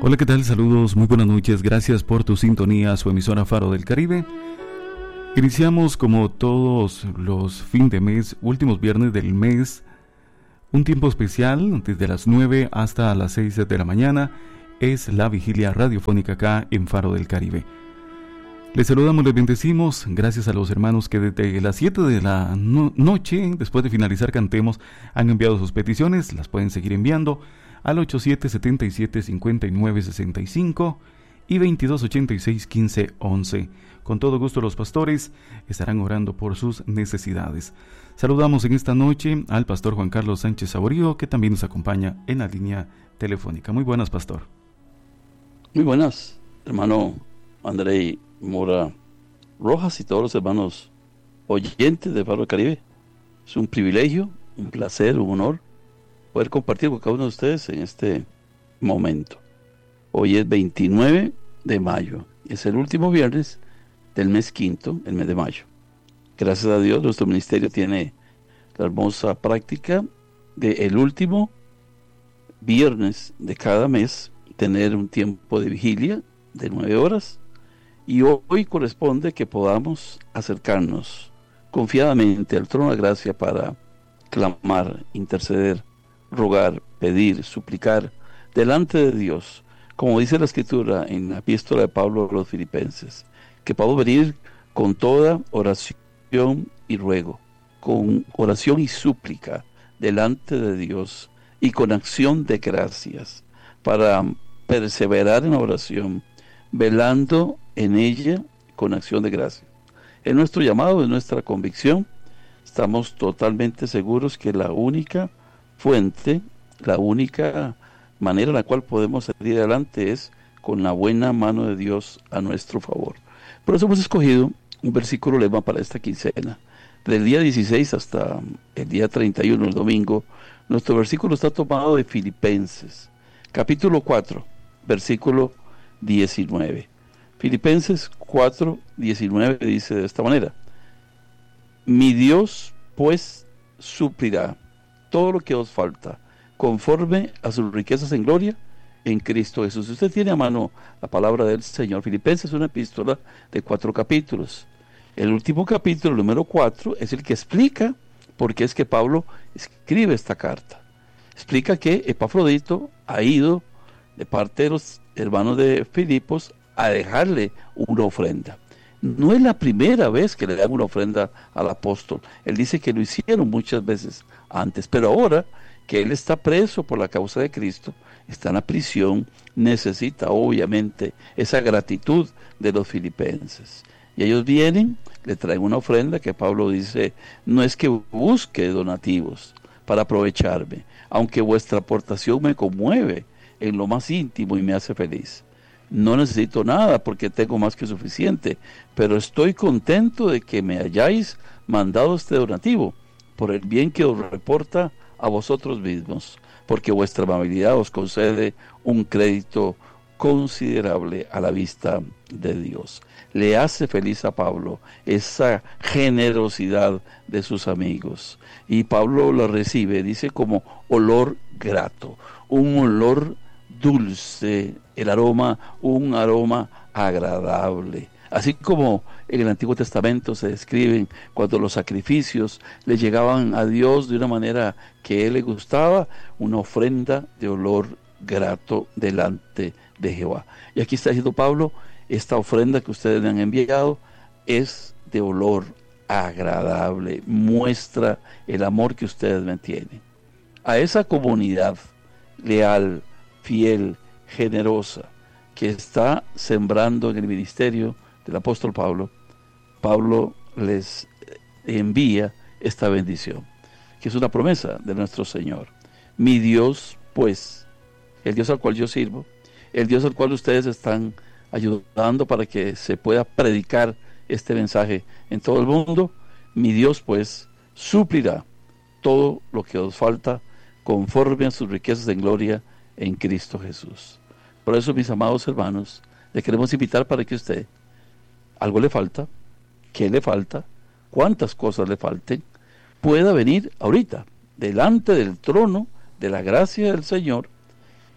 Hola, ¿qué tal? Saludos, muy buenas noches. Gracias por tu sintonía a su emisora Faro del Caribe. Iniciamos como todos los fin de mes, últimos viernes del mes, un tiempo especial desde las 9 hasta las 6 de la mañana. Es la vigilia radiofónica acá en Faro del Caribe. Les saludamos, les bendecimos, gracias a los hermanos que desde las 7 de la noche, después de finalizar Cantemos, han enviado sus peticiones. Las pueden seguir enviando al 8777-5965 y 2286-1511. Con todo gusto los pastores estarán orando por sus necesidades. Saludamos en esta noche al pastor Juan Carlos Sánchez Saborío, que también nos acompaña en la línea telefónica. Muy buenas, pastor. Muy buenas, hermano Andrei Mora Rojas y todos los hermanos oyentes de Faro del Caribe. Es un privilegio, un placer, un honor poder compartir con cada uno de ustedes en este momento. Hoy es 29 de mayo, es el último viernes del mes quinto, el mes de mayo. Gracias a Dios, nuestro ministerio tiene la hermosa práctica de el último viernes de cada mes tener un tiempo de vigilia de 9 horas, y hoy corresponde que podamos acercarnos confiadamente al trono de gracia para clamar, interceder, rogar, pedir, suplicar delante de Dios, como dice la Escritura en la epístola de Pablo a los Filipenses, que podamos venir con toda oración y ruego, con oración y súplica delante de Dios y con acción de gracias, para perseverar en la oración, velando en ella con acción de gracias. Es nuestro llamado, es nuestra convicción. Estamos totalmente seguros que la única fuente, la única manera en la cual podemos salir adelante es con la buena mano de Dios a nuestro favor. Por eso hemos escogido un versículo lema para esta quincena. Del día 16 hasta el día 31, el domingo, nuestro versículo está tomado de Filipenses, capítulo 4, versículo 19. Filipenses 4, 19 dice de esta manera: mi Dios pues suplirá todo lo que os falta, conforme a sus riquezas en gloria, en Cristo Jesús. Si usted tiene a mano la palabra del Señor, Filipenses es una epístola de 4 capítulos. El último capítulo, número 4, es el que explica por qué es que Pablo escribe esta carta. Explica que Epafrodito ha ido de parte de los hermanos de Filipos a dejarle una ofrenda. No es la primera vez que le dan una ofrenda al apóstol. Él dice que lo hicieron muchas veces antes, pero ahora que él está preso por la causa de Cristo, está en la prisión, necesita obviamente esa gratitud de los filipenses. Y ellos vienen, le traen una ofrenda que Pablo dice: no es que busque donativos para aprovecharme, aunque vuestra aportación me conmueve en lo más íntimo y me hace feliz. No necesito nada porque tengo más que suficiente, pero estoy contento de que me hayáis mandado este donativo, por el bien que os reporta a vosotros mismos, porque vuestra amabilidad os concede un crédito considerable a la vista de Dios. Le hace feliz a Pablo esa generosidad de sus amigos, y Pablo la recibe, dice, como olor grato, un olor dulce, un aroma agradable. Así como en el Antiguo Testamento se describen cuando los sacrificios le llegaban a Dios de una manera que a él le gustaba, una ofrenda de olor grato delante de Jehová. Y aquí está diciendo Pablo: esta ofrenda que ustedes me han enviado es de olor agradable, muestra el amor que ustedes me tienen. A esa comunidad leal, fiel, generosa, que está sembrando en el ministerio del apóstol Pablo, Pablo les envía esta bendición, que es una promesa de nuestro Señor. Mi Dios, pues, el Dios al cual yo sirvo, el Dios al cual ustedes están ayudando para que se pueda predicar este mensaje en todo el mundo, mi Dios, pues, suplirá todo lo que os falta conforme a sus riquezas en gloria en Cristo Jesús. Por eso, mis amados hermanos, le queremos invitar para que usted, algo le falta, ¿qué le falta? ¿Cuántas cosas le falten? Pueda venir ahorita, delante del trono de la gracia del Señor,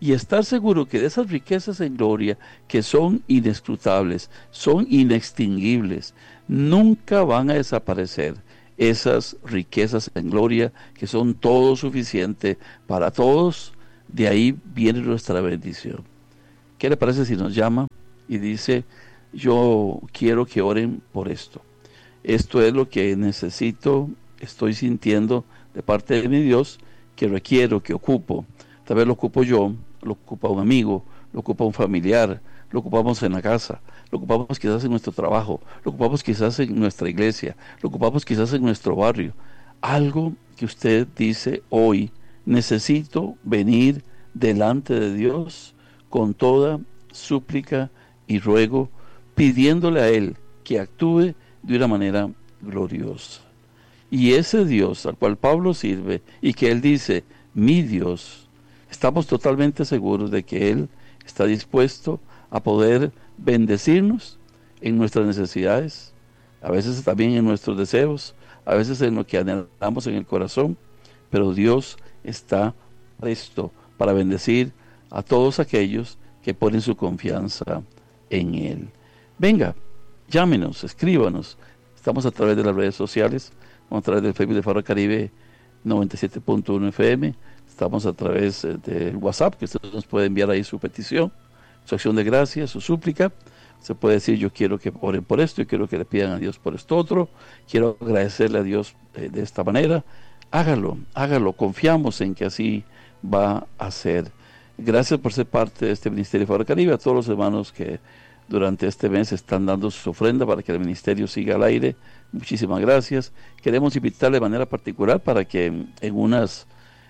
y estar seguro que de esas riquezas en gloria, que son inescrutables, son inextinguibles, nunca van a desaparecer. Esas riquezas en gloria que son todo suficiente para todos, de ahí viene nuestra bendición. ¿Qué le parece si nos llama y dice: yo quiero que oren por esto? Esto es lo que necesito, estoy sintiendo de parte de mi Dios, que requiero, que ocupo. Tal vez lo ocupo yo, lo ocupa un amigo, lo ocupa un familiar, lo ocupamos en la casa, lo ocupamos quizás en nuestro trabajo, lo ocupamos quizás en nuestra iglesia, lo ocupamos quizás en nuestro barrio. Algo que usted dice hoy: necesito venir delante de Dios con toda súplica y ruego, pidiéndole a Él que actúe de una manera gloriosa. Y ese Dios al cual Pablo sirve y que él dice: mi Dios, estamos totalmente seguros de que Él está dispuesto a poder bendecirnos en nuestras necesidades, a veces también en nuestros deseos, a veces en lo que anhelamos en el corazón, pero Dios está presto para bendecir a todos aquellos que ponen su confianza en Él. Venga, llámenos, escríbanos. Estamos a través de las redes sociales, a través del Facebook de Faro del Caribe 97.1 FM. Estamos a través del WhatsApp, que usted nos puede enviar ahí su petición, su acción de gracias, su súplica. Se puede decir: yo quiero que oren por esto, yo quiero que le pidan a Dios por esto otro, quiero agradecerle a Dios de esta manera. Hágalo, confiamos en que así va a ser. Gracias por ser parte de este Ministerio Faro del Caribe, a todos los hermanos que durante este mes están dando su ofrenda para que el ministerio siga al aire. Muchísimas gracias. Queremos invitarle de manera particular para que en unas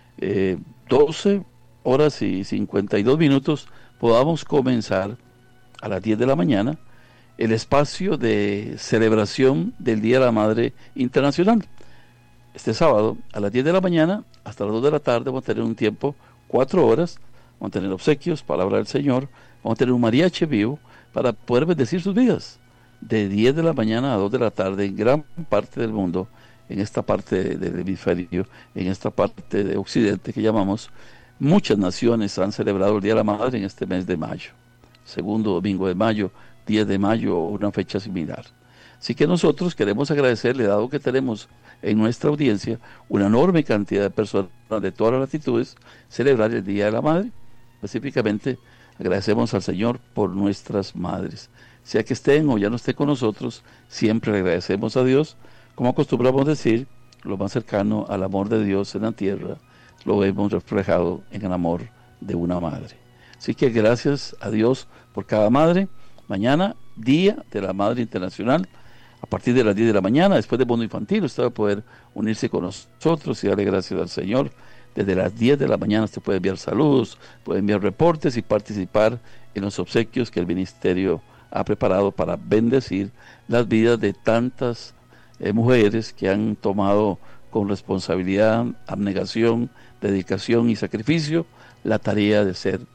12 horas y 52 minutos podamos comenzar a las 10 de la mañana el espacio de celebración del Día de la Madre Internacional. Este sábado a las 10 de la mañana hasta las 2 de la tarde vamos a tener un tiempo, 4 horas, vamos a tener obsequios, palabra del Señor, vamos a tener un mariachi vivo para poder bendecir sus vidas. De 10 de la mañana a 2 de la tarde en gran parte del mundo, en esta parte del hemisferio, en esta parte de Occidente que llamamos, muchas naciones han celebrado el Día de la Madre en este mes de mayo. Segundo domingo de mayo, 10 de mayo, una fecha similar. Así que nosotros queremos agradecerle, dado que tenemos en nuestra audiencia una enorme cantidad de personas de todas las latitudes, celebrar el Día de la Madre. Específicamente, agradecemos al Señor por nuestras madres. Sea que estén o ya no estén con nosotros, siempre le agradecemos a Dios. Como acostumbramos decir, lo más cercano al amor de Dios en la tierra, lo vemos reflejado en el amor de una madre. Así que gracias a Dios por cada madre. Mañana, Día de la Madre Internacional, a partir de las 10 de la mañana, después del mundo infantil, usted va a poder unirse con nosotros y darle gracias al Señor. Desde las 10 de la mañana usted puede enviar saludos, puede enviar reportes y participar en los obsequios que el ministerio ha preparado para bendecir las vidas de tantas mujeres que han tomado con responsabilidad, abnegación, dedicación y sacrificio la tarea de ser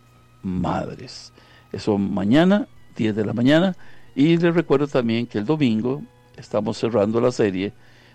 madres. Eso mañana, 10 de la mañana. Y les recuerdo también que el domingo estamos cerrando la serie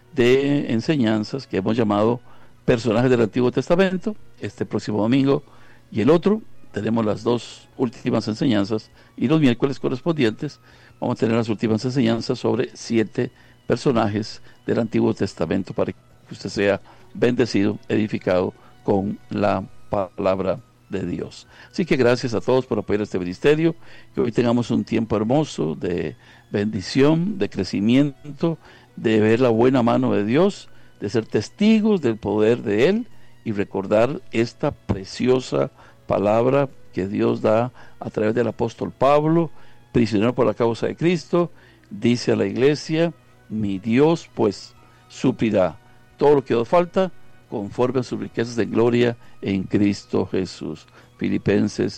de enseñanzas que hemos llamado Personajes del Antiguo Testamento. Este próximo domingo y el otro tenemos las dos últimas enseñanzas, y los miércoles correspondientes vamos a tener las últimas enseñanzas sobre 7 personajes del Antiguo Testamento, para que usted sea bendecido, edificado con la palabra de Dios. Así que gracias a todos por apoyar este ministerio, que hoy tengamos un tiempo hermoso de bendición, de crecimiento, de ver la buena mano de Dios, de ser testigos del poder de Él y recordar esta preciosa palabra que Dios da a través del apóstol Pablo, prisionero por la causa de Cristo. Dice a la iglesia: mi Dios pues suplirá todo lo que os falta conforme a sus riquezas de gloria en Cristo Jesús. Filipenses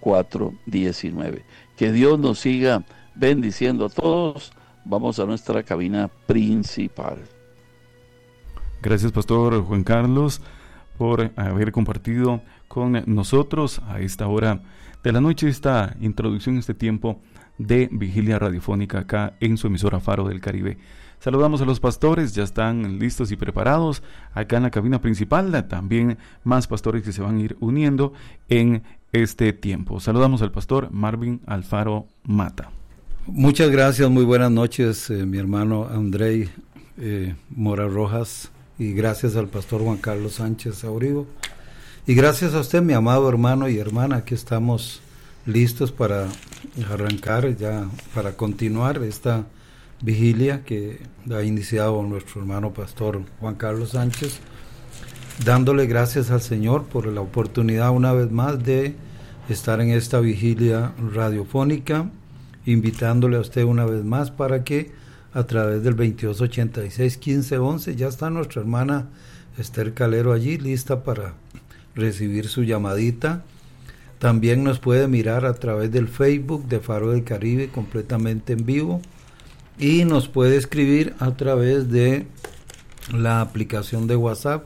4:19. Que Dios nos siga bendiciendo a todos. Vamos a nuestra cabina principal. Gracias, Pastor Juan Carlos, por haber compartido con nosotros a esta hora de la noche esta introducción, este tiempo de vigilia radiofónica acá en su emisora Faro del Caribe. Saludamos a los pastores, ya están listos y preparados acá en la cabina principal. También más pastores que se van a ir uniendo en este tiempo. Saludamos al pastor Marvin Alfaro Mata. Muchas gracias, muy buenas noches, mi hermano Andrei Mora Rojas, y gracias al pastor Juan Carlos Sánchez Aurigo, y gracias a usted, mi amado hermano y hermana. Aquí estamos listos para arrancar ya, para continuar esta vigilia que ha iniciado nuestro hermano pastor Juan Carlos Sánchez, dándole gracias al Señor por la oportunidad una vez más de estar en esta vigilia radiofónica, invitándole a usted una vez más para que a través del 2286-1511, ya está nuestra hermana Esther Calero allí lista para recibir su llamadita. También nos puede mirar a través del Facebook de Faro del Caribe completamente en vivo, y nos puede escribir a través de la aplicación de WhatsApp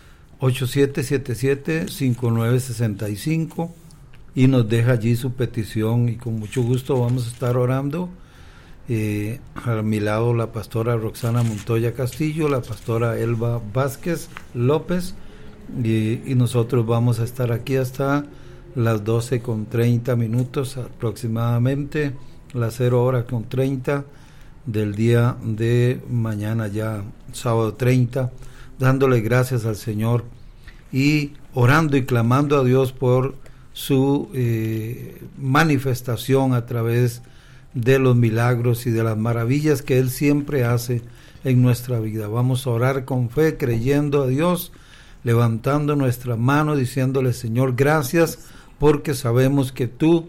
8777-5965, y nos deja allí su petición, y con mucho gusto vamos a estar orando. A mi lado la pastora Roxana Montoya Castillo, la pastora Elba Vázquez López, y nosotros vamos a estar aquí hasta las 12:30 aproximadamente, las 0:30 del día de mañana, ya sábado 30, dándole gracias al Señor y orando y clamando a Dios por su manifestación a través de los milagros y de las maravillas que Él siempre hace en nuestra vida. Vamos a orar con fe, creyendo a Dios, levantando nuestra mano, diciéndole: Señor, gracias, porque sabemos que tú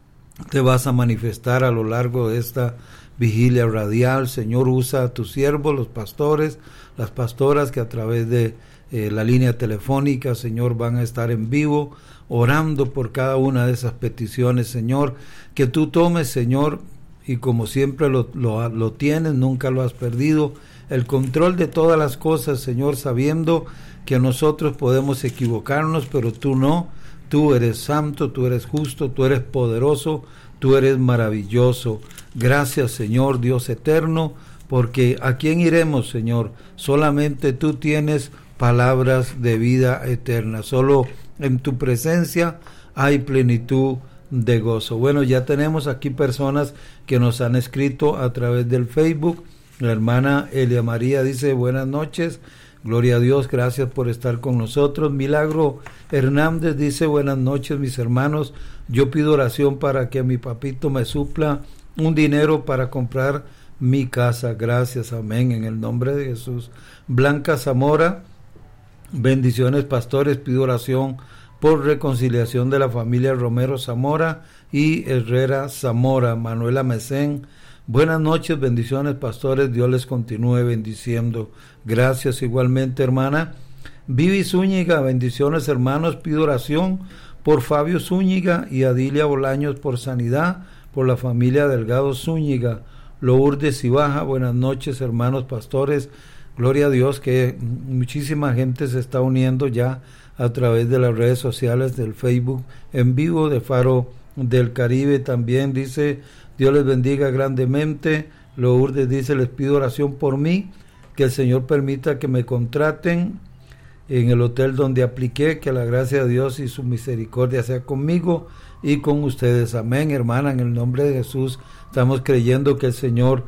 te vas a manifestar a lo largo de esta vigilia radial. Señor, usa a tus siervos, los pastores, las pastoras, que a través de la línea telefónica, Señor, van a estar en vivo, orando por cada una de esas peticiones, Señor, que tú tomes, Señor, y como siempre lo tienes, nunca lo has perdido, el control de todas las cosas, Señor, sabiendo que nosotros podemos equivocarnos, pero tú no. Tú eres santo, tú eres justo, tú eres poderoso, tú eres maravilloso. Gracias, Señor, Dios eterno, porque ¿a quién iremos, Señor? Solamente tú tienes palabras de vida eterna. Solo en tu presencia hay plenitud de gozo. Bueno, ya tenemos aquí personas que nos han escrito a través del Facebook. La hermana Elia María dice: buenas noches, gloria a Dios, gracias por estar con nosotros. Milagro Hernández dice: buenas noches, mis hermanos, yo pido oración para que mi papito me supla un dinero para comprar mi casa. Gracias, amén, en el nombre de Jesús. Blanca Zamora: bendiciones, pastores, pido oración por reconciliación de la familia Romero Zamora y Herrera Zamora. Manuela Mesén: buenas noches, bendiciones, pastores, Dios les continúe bendiciendo. Gracias igualmente, hermana. Vivi Zúñiga: bendiciones, hermanos, pido oración por Fabio Zúñiga y Adilia Bolaños por sanidad, por la familia Delgado Zúñiga. Lourdes Ibaja: buenas noches, hermanos pastores, gloria a Dios que muchísima gente se está uniendo ya a través de las redes sociales, del Facebook en vivo de Faro del Caribe. También dice: Dios les bendiga grandemente. Lourdes dice: les pido oración por mí, que el Señor permita que me contraten en el hotel donde apliqué, que la gracia de Dios y su misericordia sea conmigo y con ustedes. Amén, hermana, en el nombre de Jesús estamos creyendo que el Señor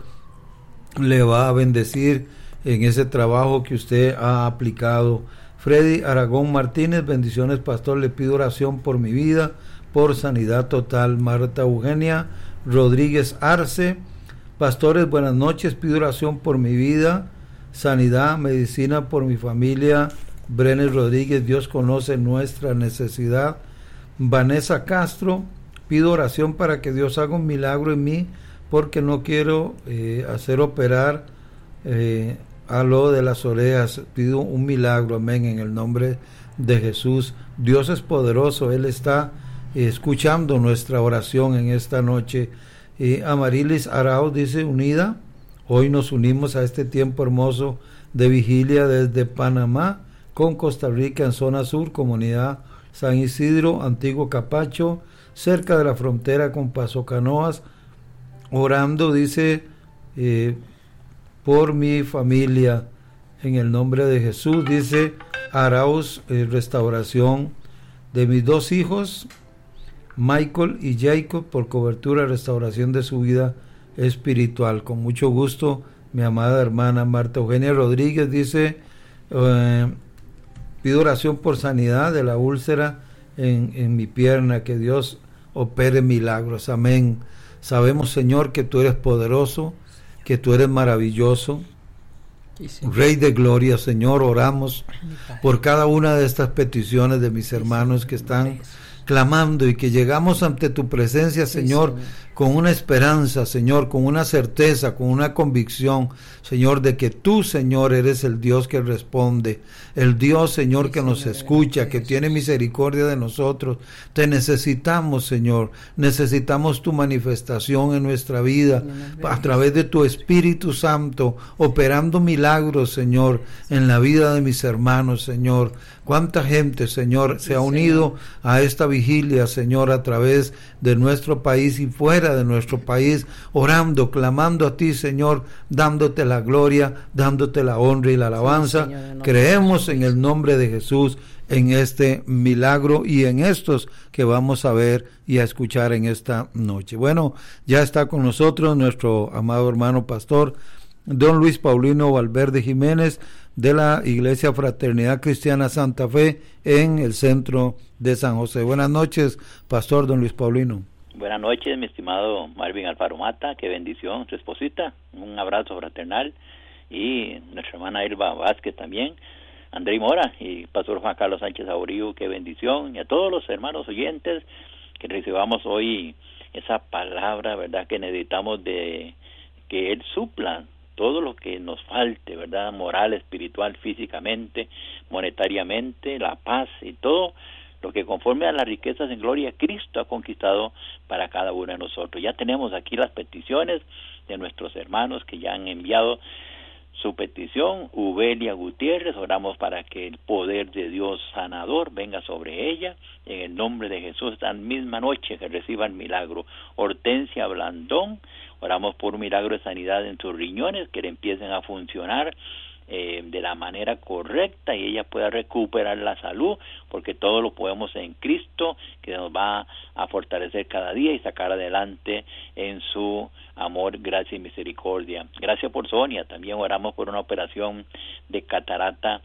le va a bendecir en ese trabajo que usted ha aplicado. Freddy Aragón Martínez: bendiciones, pastor, le pido oración por mi vida, por sanidad total. Marta Eugenia Rodríguez Arce: pastores, buenas noches, pido oración por mi vida, sanidad, medicina por mi familia. Brenes Rodríguez: Dios conoce nuestra necesidad. Vanessa Castro: pido oración para que Dios haga un milagro en mí, porque no quiero hacer operar a lo de las orejas, pido un milagro, amén, en el nombre de Jesús. Dios es poderoso, Él está escuchando nuestra oración en esta noche. Amarilis Arau dice: unida, hoy nos unimos a este tiempo hermoso de vigilia desde Panamá con Costa Rica en zona sur, comunidad San Isidro, Antiguo Capacho, cerca de la frontera con Paso Canoas, orando, dice, por mi familia, en el nombre de Jesús. Dice Arauz: restauración de mis 2 hijos, Michael y Jacob por cobertura y restauración de su vida espiritual. Con mucho gusto, mi amada hermana Marta Eugenia Rodríguez dice, pido oración por sanidad de la úlcera en mi pierna, que Dios opere milagros. Amén. Sabemos, Señor, que tú eres poderoso, que tú eres maravilloso, Rey de gloria. Señor, oramos por cada una de estas peticiones de mis hermanos que están clamando y que llegamos ante tu presencia, Señor, con una esperanza, Señor, con una certeza, con una convicción, Señor, de que tú, Señor, eres el Dios que responde, el Dios, Señor, que nos escucha, que tiene misericordia de nosotros. Te necesitamos, Señor, necesitamos tu manifestación en nuestra vida, a través de tu Espíritu Santo, operando milagros, Señor, en la vida de mis hermanos, Señor. Cuánta gente, Señor, se ha unido a esta vigilia, Señor, a través de nuestro país y fuera de nuestro país, orando, clamando a ti, Señor, dándote la gloria, dándote la honra y la alabanza. Sí, Señor, creemos en el nombre de Jesús en este milagro y en estos que vamos a ver y a escuchar en esta noche. Bueno, ya está con nosotros nuestro amado hermano pastor don Luis Paulino Valverde Jiménez, de la Iglesia Fraternidad Cristiana Santa Fe en el centro de San José. Buenas noches, pastor don Luis Paulino. Buenas noches, mi estimado Marvin Alfaro Mata, qué bendición, su esposita, un abrazo fraternal, y nuestra hermana Elba Vázquez también, André Mora y pastor Juan Carlos Sánchez Aurío, qué bendición, y a todos los hermanos oyentes que recibamos hoy esa palabra, verdad, que necesitamos de que Él supla todo lo que nos falte, verdad, moral, espiritual, físicamente, monetariamente, la paz y todo lo que conforme a las riquezas en gloria Cristo ha conquistado para cada uno de nosotros. Ya tenemos aquí las peticiones de nuestros hermanos que ya han enviado su petición. Ubelia Gutiérrez, oramos para que el poder de Dios sanador venga sobre ella, en el nombre de Jesús, esta misma noche que reciba el milagro. Hortensia Blandón, oramos por un milagro de sanidad en sus riñones, que le empiecen a funcionar de la manera correcta y ella pueda recuperar la salud, porque todo lo podemos en Cristo, que nos va a fortalecer cada día y sacar adelante en su amor, gracia y misericordia. Gracias por Sonia, también oramos por una operación de catarata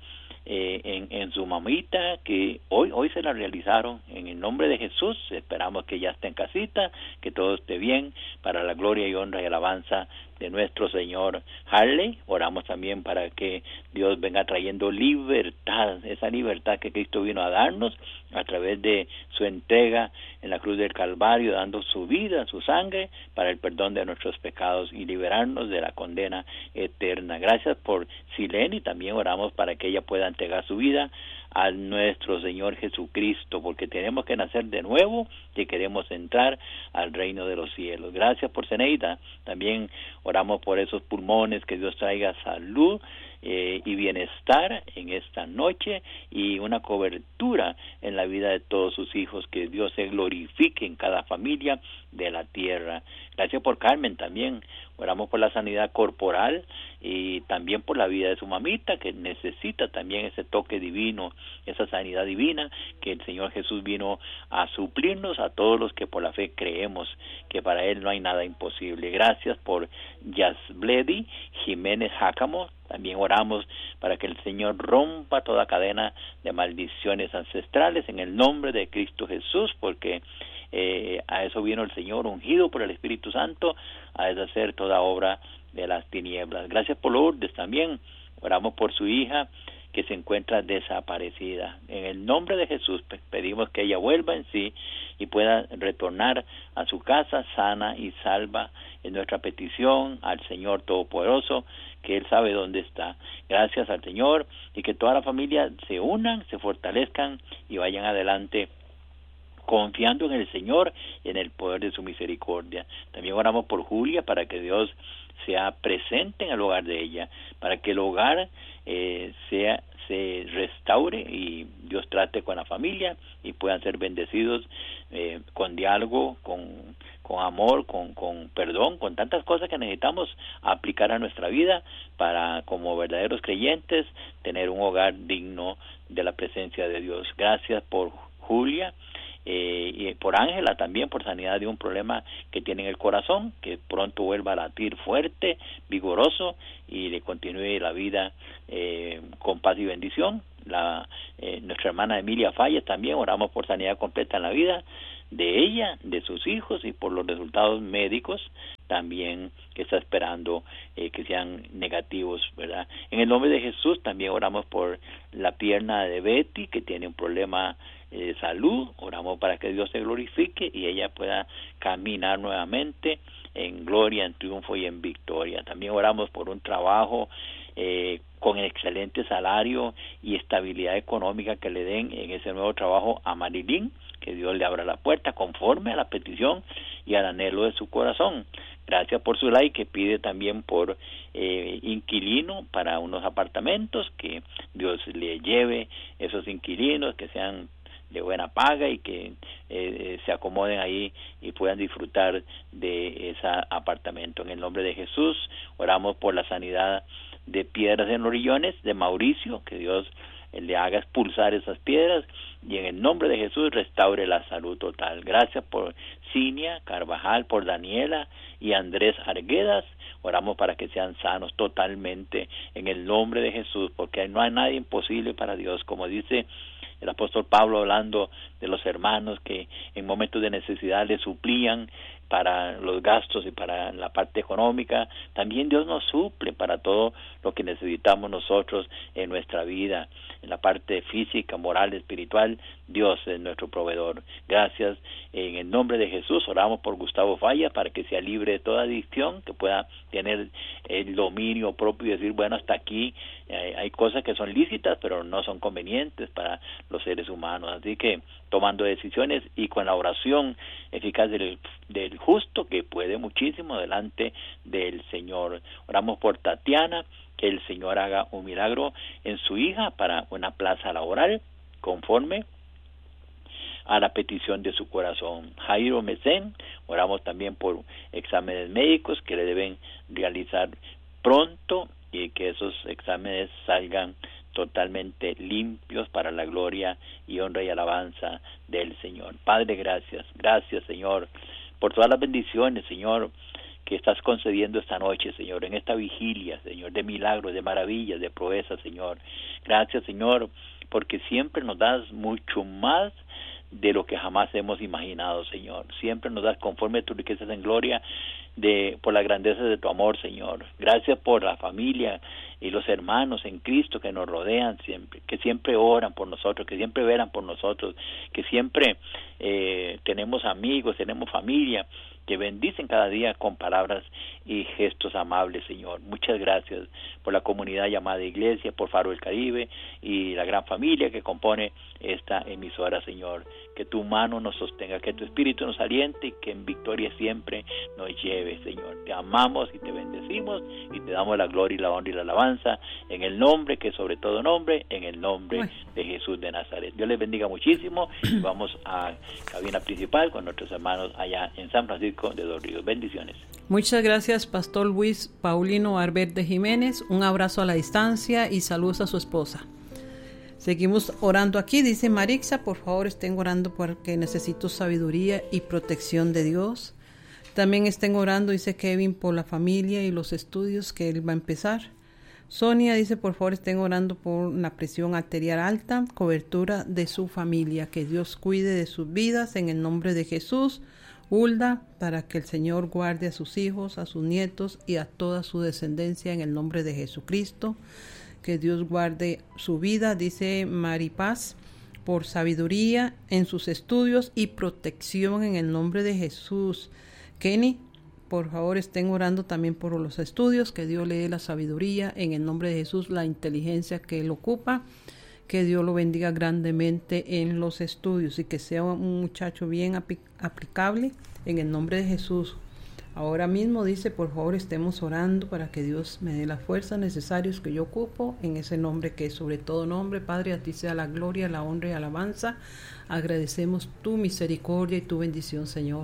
en su mamita, que hoy se la realizaron en el nombre de Jesús. Esperamos que ya esté en casita, que todo esté bien, para la gloria y honra y alabanza de nuestro Señor. Harley, oramos también para que Dios venga trayendo libertad, esa libertad que Cristo vino a darnos a través de su entrega en la cruz del Calvario, dando su vida, su sangre, para el perdón de nuestros pecados y liberarnos de la condena eterna. Gracias por Sileni, también oramos para que ella pueda entregar su vida a nuestro Señor Jesucristo, porque tenemos que nacer de nuevo y queremos entrar al reino de los cielos. Gracias por Zeneida, también oramos por esos pulmones, que Dios traiga salud y bienestar en esta noche y una cobertura en la vida de todos sus hijos, que Dios se glorifique en cada familia de la tierra. Gracias por Carmen también, oramos por la sanidad corporal y también por la vida de su mamita, que necesita también ese toque divino, esa sanidad divina, que el Señor Jesús vino a suplirnos a todos los que por la fe creemos que para Él no hay nada imposible. Gracias por Yasbledi Jiménez Jácamo, también oramos para que el Señor rompa toda cadena de maldiciones ancestrales en el nombre de Cristo Jesús, porque a eso vino el Señor, ungido por el Espíritu Santo, a deshacer toda obra de las tinieblas. Gracias por Lourdes también, oramos por su hija que se encuentra desaparecida. En el nombre de Jesús pedimos que ella vuelva en sí y pueda retornar a su casa sana y salva. En nuestra petición al Señor Todopoderoso, que Él sabe dónde está. Gracias al Señor, y que toda la familia se unan, se fortalezcan y vayan adelante confiando en el Señor y en el poder de su misericordia. También oramos por Julia, para que Dios sea presente en el hogar de ella, para que el hogar se restaure y Dios trate con la familia y puedan ser bendecidos con diálogo, con amor, con perdón, con tantas cosas que necesitamos aplicar a nuestra vida para, como verdaderos creyentes, tener un hogar digno de la presencia de Dios. Gracias por Julia y por Ángela también, por sanidad de un problema que tiene en el corazón, que pronto vuelva a latir fuerte, vigoroso, y le continúe la vida con paz y bendición. Nuestra hermana Emilia Falles también, oramos por sanidad completa en la vida de ella, de sus hijos, y por los resultados médicos también que está esperando que sean negativos, ¿verdad? En el nombre de Jesús también oramos por la pierna de Betty, que tiene un problema de salud. Oramos para que Dios se glorifique y ella pueda caminar nuevamente en gloria, en triunfo y en victoria. También oramos por un trabajo con excelente salario y estabilidad económica que le den en ese nuevo trabajo a Marilyn, que Dios le abra la puerta conforme a la petición y al anhelo de su corazón. Gracias por su like, que pide también por inquilino para unos apartamentos, que Dios le lleve esos inquilinos, que sean de buena paga y que se acomoden ahí y puedan disfrutar de ese apartamento. En el nombre de Jesús oramos por la sanidad de piedras en los riñones de Mauricio, que Dios le haga expulsar esas piedras, y en el nombre de Jesús restaure la salud total. Gracias por Cinia Carvajal, por Daniela y Andrés Arguedas. Oramos para que sean sanos totalmente en el nombre de Jesús, porque no hay nada imposible para Dios. Como dice el apóstol Pablo, hablando de los hermanos que en momentos de necesidad le suplían para los gastos y para la parte económica, también Dios nos suple para todo lo que necesitamos nosotros en nuestra vida, en la parte física, moral, espiritual. Dios es nuestro proveedor. Gracias. En el nombre de Jesús oramos por Gustavo Falla para que sea libre de toda adicción, que pueda tener el dominio propio y decir, bueno, hasta aquí hay cosas que son lícitas pero no son convenientes para los seres humanos. Así que tomando decisiones y con la oración eficaz del justo, que puede muchísimo delante del Señor. Oramos por Tatiana, que el Señor haga un milagro en su hija para una plaza laboral conforme a la petición de su corazón. Jairo Mesén, oramos también por exámenes médicos que le deben realizar pronto y que esos exámenes salgan totalmente limpios para la gloria y honra y alabanza del Señor. Padre, gracias Señor por todas las bendiciones, Señor, que estás concediendo esta noche, Señor, en esta vigilia, Señor, de milagros, de maravillas, de proezas, Señor. Gracias, Señor, porque siempre nos das mucho más de lo que jamás hemos imaginado, Señor. Siempre nos das conforme a tus riquezas en gloria, por la grandeza de tu amor, Señor. Gracias por la familia y los hermanos en Cristo que nos rodean siempre, que siempre oran por nosotros, que siempre velan por nosotros, que siempre tenemos amigos, tenemos familia, que bendicen cada día con palabras y gestos amables, Señor. Muchas gracias por la comunidad llamada Iglesia, por Faro del Caribe y la gran familia que compone esta emisora, Señor. Que tu mano nos sostenga, que tu espíritu nos aliente y que en victoria siempre nos lleve, Señor. Te amamos y te bendecimos y te damos la gloria y la honra y la alabanza en el nombre que sobre todo nombre, en el nombre de Jesús de Nazaret. Dios les bendiga muchísimo y vamos a cabina principal con nuestros hermanos allá en San Francisco de Dos Ríos. Bendiciones. Muchas gracias, Pastor Luis Paulino Arbet de Jiménez. Un abrazo a la distancia y saludos a su esposa. Seguimos orando aquí, dice Marixa, por favor estén orando porque necesito sabiduría y protección de Dios. También estén orando, dice Kevin, por la familia y los estudios que él va a empezar. Sonia dice, por favor estén orando por la presión arterial alta, cobertura de su familia, que Dios cuide de sus vidas en el nombre de Jesús. Hulda, para que el Señor guarde a sus hijos, a sus nietos y a toda su descendencia en el nombre de Jesucristo. Que Dios guarde su vida, dice Maripaz, por sabiduría en sus estudios y protección en el nombre de Jesús. Kenny, por favor estén orando también por los estudios, que Dios le dé la sabiduría en el nombre de Jesús, la inteligencia que él ocupa, que Dios lo bendiga grandemente en los estudios y que sea un muchacho bien aplicable en el nombre de Jesús. Ahora mismo dice, por favor estemos orando para que Dios me dé las fuerzas necesarias que yo ocupo en ese nombre que es sobre todo nombre. Padre, a ti sea la gloria, la honra y alabanza. Agradecemos tu misericordia y tu bendición, Señor.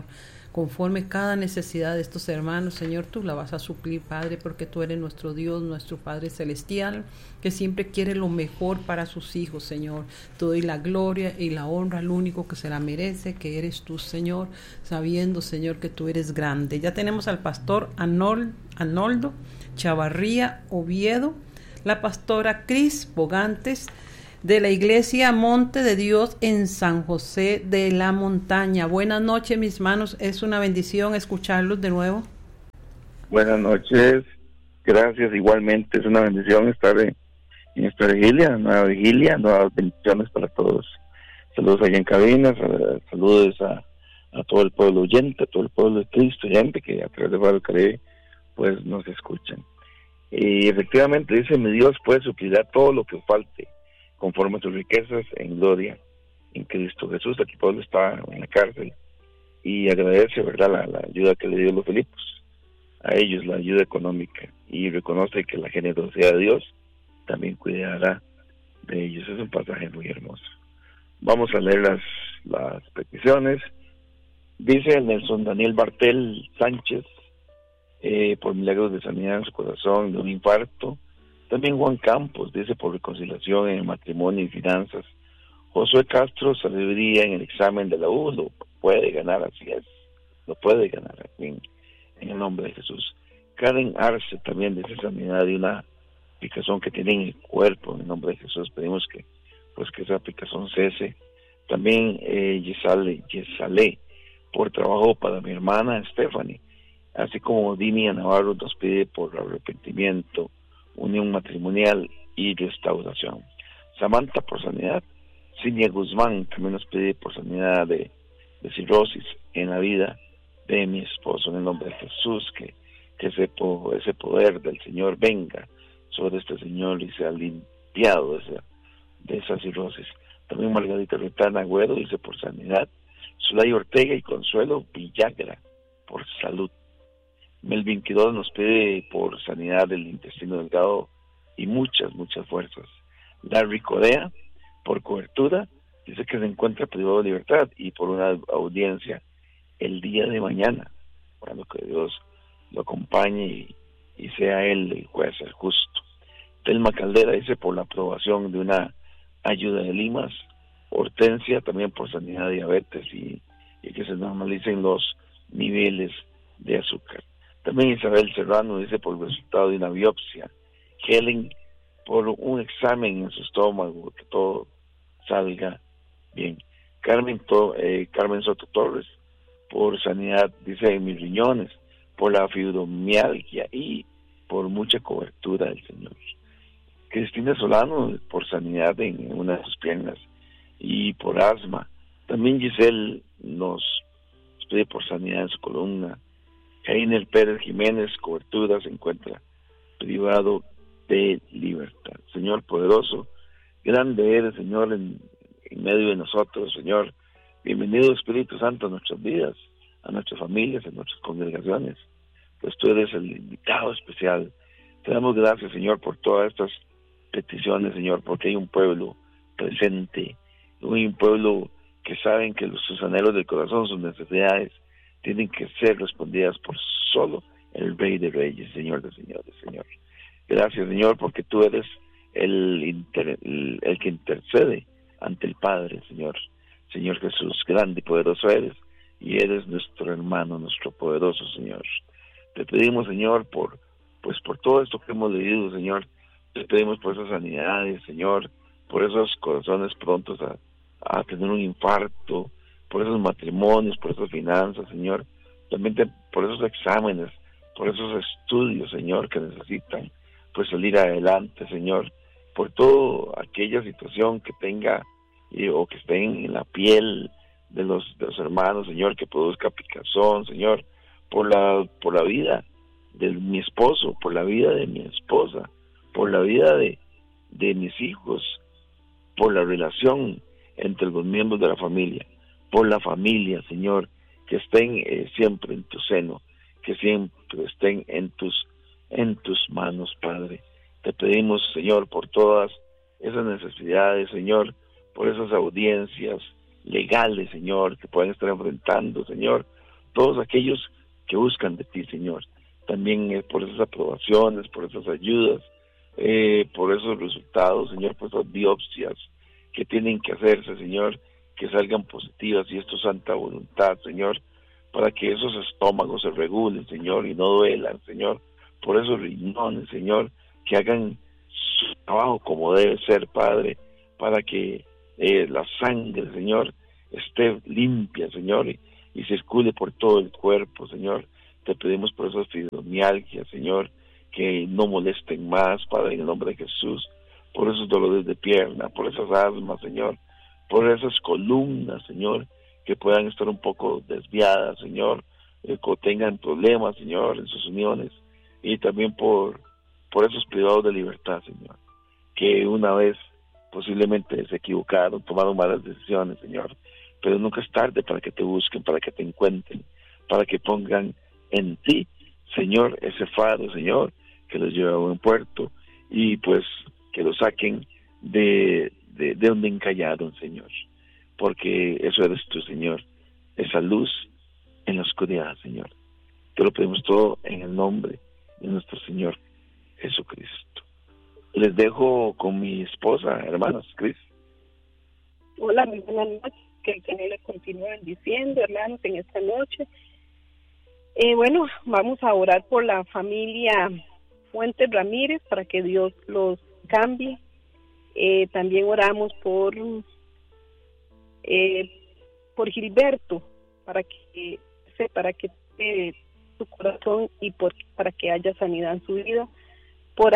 conforme cada necesidad de estos hermanos, Señor, tú la vas a suplir, Padre, porque tú eres nuestro Dios, nuestro Padre celestial, que siempre quiere lo mejor para sus hijos, Señor. Te doy la gloria y la honra al único que se la merece, que eres tú, Señor, sabiendo, Señor, que tú eres grande. Ya tenemos al pastor Arnoldo Chavarría Oviedo, la pastora Cris Bogantes, de la iglesia Monte de Dios en San José de la Montaña. Buenas noches, mis hermanos, es una bendición escucharlos de nuevo. Buenas noches, gracias, igualmente es una bendición estar en esta vigilia, nuevas bendiciones para todos. Saludos allá en cabina, saludos a todo el pueblo oyente, a todo el pueblo de Cristo oyente que a través de Faro del Caribe pues nos escuchan. Y efectivamente dice: mi Dios pues suplirá todo lo que falte conforme a sus riquezas en gloria en Cristo Jesús. Aquí Pablo está en la cárcel y agradece, ¿verdad?, la ayuda que le dio los Filipos, a ellos la ayuda económica, y reconoce que la generosidad de Dios también cuidará de ellos. Es un pasaje muy hermoso. Vamos a leer las peticiones. Dice Nelson Daniel Bartel Sánchez, por milagros de sanidad en su corazón de un infarto. También Juan Campos dice por reconciliación en el matrimonio y finanzas. Josué Castro, sabiduría en el examen de la U, lo puede ganar, así es, lo puede ganar en el nombre de Jesús. Karen Arce también dice sanidad de una picazón que tiene en el cuerpo, en el nombre de Jesús. Pedimos que esa picazón cese. También Yesalé, por trabajo para mi hermana Stephanie, así como Dinia Navarro nos pide por arrepentimiento, unión matrimonial y restauración. Samantha por sanidad. Cinia Guzmán también nos pide por sanidad de cirrosis en la vida de mi esposo, en el nombre de Jesús, que ese poder del Señor venga sobre este señor y sea limpiado de esa cirrosis. También Margarita Retana Agüero dice por sanidad. Zulay Ortega y Consuelo Villagra por salud. Melvin Quiroz nos pide por sanidad del intestino delgado y muchas fuerzas. Larry Corea, por cobertura, dice que se encuentra privado de libertad y por una audiencia el día de mañana. Bueno, que Dios lo acompañe y sea Él el juez, el justo. Telma Caldera dice por la aprobación de una ayuda de limas. Hortensia también por sanidad de diabetes y que se normalicen los niveles de azúcar. También Isabel Serrano dice por el resultado de una biopsia. Helen por un examen en su estómago, que todo salga bien. Carmen Soto Torres por sanidad, dice, en mis riñones, por la fibromialgia y por mucha cobertura del Señor. Cristina Solano por sanidad en una de sus piernas y por asma. También Giselle nos pide por sanidad en su columna. Heiner Pérez Jiménez, cobertura, se encuentra privado de libertad. Señor poderoso, grande eres, Señor, en medio de nosotros, Señor. Bienvenido, Espíritu Santo, a nuestras vidas, a nuestras familias, a nuestras congregaciones, pues tú eres el invitado especial. Te damos gracias, Señor, por todas estas peticiones, Señor, porque hay un pueblo presente, un pueblo que saben que sus anhelos del corazón, sus necesidades, tienen que ser respondidas por solo el Rey de Reyes, Señor de Señores, Señor. Gracias, Señor, porque tú eres el que intercede ante el Padre, Señor. Señor Jesús, grande y poderoso eres, y eres nuestro hermano, nuestro poderoso Señor. Te pedimos, Señor, por todo esto que hemos leído, Señor. Te pedimos por esas sanidades, Señor, por esos corazones prontos a tener un infarto, por esos matrimonios, por esas finanzas, Señor, también por esos exámenes, por esos estudios, Señor, que necesitan pues salir adelante, Señor, por toda aquella situación que tenga o que estén en la piel de los hermanos, Señor, que produzca picazón, Señor, por la vida de mi esposo, por la vida de mi esposa, por la vida de mis hijos, por la relación entre los miembros de la familia, por la familia, Señor, que estén siempre en tu seno, que siempre estén en tus manos, Padre. Te pedimos, Señor, por todas esas necesidades, Señor, por esas audiencias legales, Señor, que pueden estar enfrentando, Señor, todos aquellos que buscan de ti, Señor. También por esas aprobaciones, por esas ayudas, por esos resultados, Señor, por esas biopsias que tienen que hacerse, Señor, que salgan positivas, y esto es santa voluntad, Señor, para que esos estómagos se regulen, Señor, y no duelan, Señor, por esos riñones, Señor, que hagan su trabajo como debe ser, Padre, para que la sangre, Señor, esté limpia, Señor, y circule por todo el cuerpo, Señor. Te pedimos por esas fibromialgias, Señor, que no molesten más, Padre, en el nombre de Jesús, por esos dolores de pierna, por esas asmas, Señor, por esas columnas, Señor, que puedan estar un poco desviadas, Señor, que tengan problemas, Señor, en sus uniones, y también por esos privados de libertad, Señor, que una vez posiblemente se equivocaron, tomaron malas decisiones, Señor, pero nunca es tarde para que te busquen, para que te encuentren, para que pongan en ti, Señor, ese faro, Señor, que los lleve a buen puerto, y pues que los saquen de donde encallaron, Señor, porque eso eres tú, Señor, esa luz en la oscuridad, Señor. Te lo pedimos todo en el nombre de nuestro Señor Jesucristo. Les dejo con mi esposa, hermanos, Cris. Hola, muy buenas noches, que el Señor les continúe bendiciendo, hermanos, en esta noche. Bueno, vamos a orar por la familia Fuentes Ramírez para que Dios los cambie. También oramos por Gilberto para que su corazón y para que haya sanidad en su vida. Por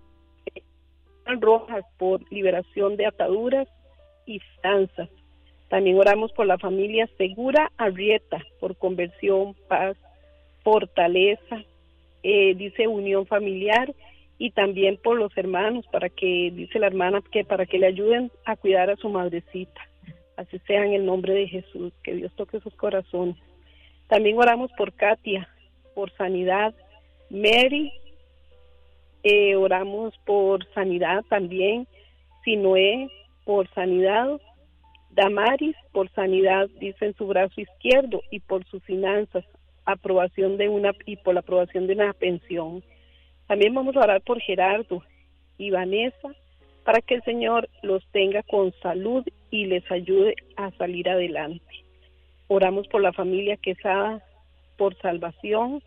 Rojas, por liberación de ataduras y finanzas. También oramos por la familia Segura Arrieta, por conversión, paz, fortaleza, dice unión familiar, y también por los hermanos, dice la hermana, que para que le ayuden a cuidar a su madrecita. Así sea en el nombre de Jesús, que Dios toque sus corazones. También oramos por Katia, por sanidad, Mary, oramos por sanidad también, Sinoé, por sanidad, Damaris, por sanidad, dice en su brazo izquierdo, y por sus finanzas, por la aprobación de una pensión. También vamos a orar por Gerardo y Vanessa, para que el Señor los tenga con salud y les ayude a salir adelante. Oramos por la familia Quesada, por salvación,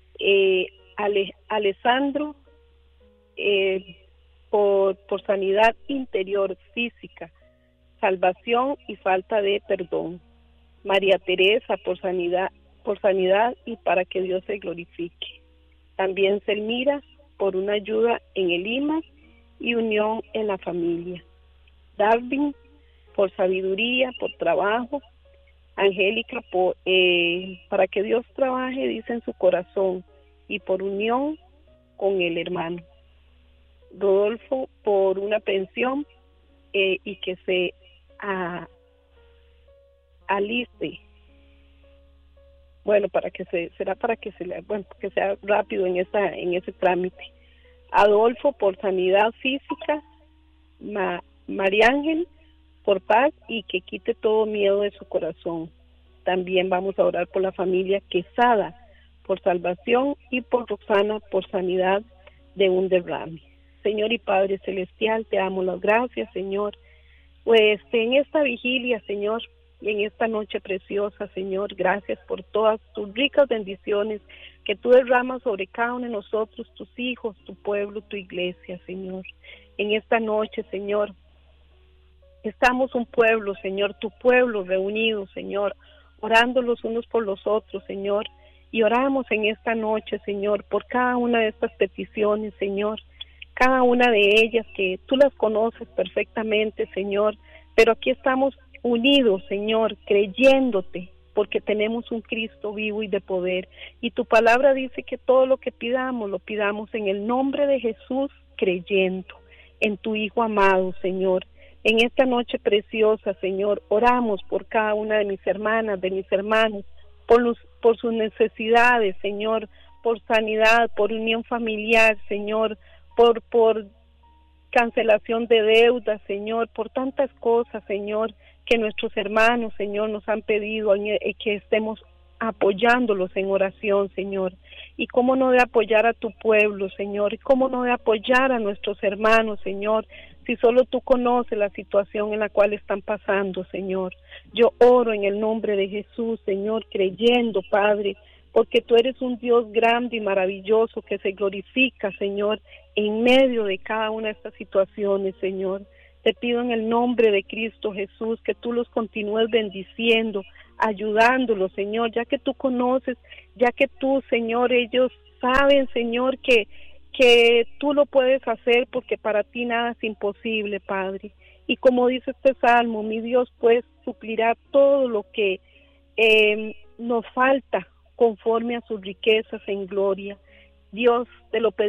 Alessandro, por sanidad interior, física, salvación y falta de perdón. María Teresa, por sanidad y para que Dios se glorifique. También Selmira, por una ayuda en el IMA y unión en la familia. Darwin, por sabiduría, por trabajo. Angélica, para que Dios trabaje, dice en su corazón, y por unión con el hermano. Rodolfo, por una pensión y que se aliste. Bueno, que sea rápido en ese trámite. Adolfo, por sanidad física. María Ángel, por paz y que quite todo miedo de su corazón. También vamos a orar por la familia Quesada, por salvación, y por Roxana, por sanidad de un derrame. Señor y Padre Celestial, te damos las gracias, Señor, pues en esta vigilia, Señor, y en esta noche preciosa, Señor, gracias por todas tus ricas bendiciones que tú derramas sobre cada uno de nosotros, tus hijos, tu pueblo, tu iglesia, Señor. En esta noche, Señor, estamos un pueblo, Señor, tu pueblo reunido, Señor, orando los unos por los otros, Señor, y oramos en esta noche, Señor, por cada una de estas peticiones, Señor, cada una de ellas que tú las conoces perfectamente, Señor, pero aquí estamos unidos, Señor, creyéndote, porque tenemos un Cristo vivo y de poder, y tu palabra dice que todo lo que pidamos, lo pidamos en el nombre de Jesús, creyendo en tu Hijo amado, Señor. En esta noche preciosa, Señor, oramos por cada una de mis hermanas, de mis hermanos, por sus necesidades, Señor, por sanidad, por unión familiar, Señor, por cancelación de deudas, Señor, por tantas cosas, Señor, que nuestros hermanos, Señor, nos han pedido que estemos apoyándolos en oración, Señor. Y cómo no de apoyar a tu pueblo, Señor, y cómo no de apoyar a nuestros hermanos, Señor, si solo tú conoces la situación en la cual están pasando, Señor. Yo oro en el nombre de Jesús, Señor, creyendo, Padre, porque tú eres un Dios grande y maravilloso que se glorifica, Señor, en medio de cada una de estas situaciones, Señor. Te pido en el nombre de Cristo Jesús que tú los continúes bendiciendo, ayudándolos, Señor, ya que tú conoces, ya que tú, Señor, ellos saben, Señor, que tú lo puedes hacer porque para ti nada es imposible, Padre. Y como dice este salmo, mi Dios pues suplirá todo lo que nos falta conforme a sus riquezas en gloria. Dios, te lo pedimos